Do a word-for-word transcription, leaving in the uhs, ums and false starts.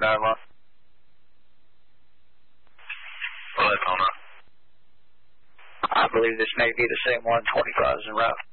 nine one. Well, that's on. I believe this may be the same one, twenty-five is en route.